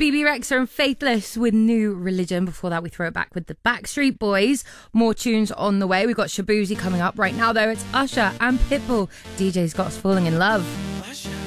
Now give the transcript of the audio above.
Phoebe Rexha and Faithless with New Religion. Before that, we throw it back with the Backstreet Boys. More tunes on the way. We've got Shaboozey coming up. Right now, though, it's Usher and Pitbull. DJ's got us falling in love.